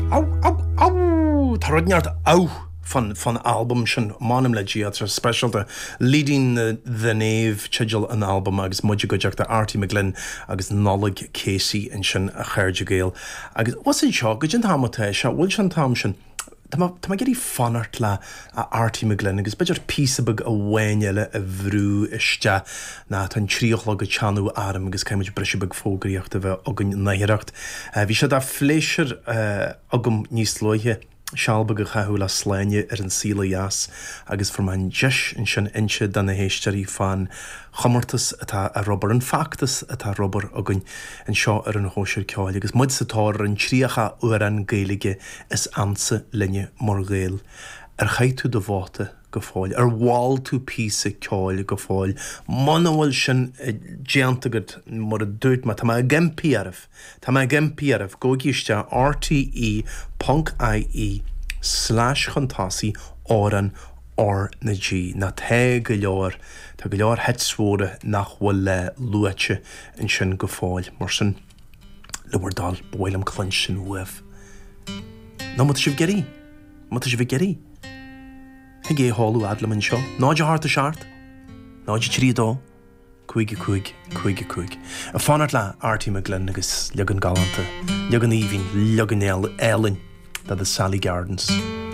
Au! Tá rudneart au van album sin manam le GR specialte leading the Nave Chidgel an album agus muide go deach Artie McGlynn agus Nollaig Casey in sin a Chairde Gael agus was in seo go gin tamata seo bhfuil sin tam sin Tá geirí fanart le a Artie McGlynn agus beidir písabag a bhhainile a bhrú iste na tan tríochla go teanú aram agus caiimiid brisibag fógaíocht a bheith agan nahireacht. Bhí sé dá fléisir agam níos loithe Sealba go chathú le sléine an síla jas agus formain deis in sin inse dan na héistearí fan chamartas atá a robar an factas atá robar agan an seo an hóisiir ceáil agus muid satáir an tríocha uair an géige is ansa linne mar géil chaitú do bháta go fáil bháil tú písa ceáil go fáil manhfuil sin déantagad mar a dúirt má tá gimpiarmh gógíiste rte.ie/chantasi áran na G na tá go leor hetswóra nach bhfuil le luaite in sin go fáil mar sin lewardal bhfuil am clyn sin uamh. Ná mu sibh geirí. Higé hallú adlam an seo. Náide harta seart. Náide trídó. Cuig. A fanart le Artie McGlynn agus legan galanta. Legan Evie, legan Ellen. That is Sally Gardens.